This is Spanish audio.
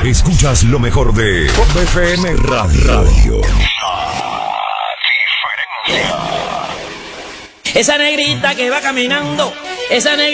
Escuchas lo mejor de Pop FM Radio. Esa negrita que va caminando, esa negrita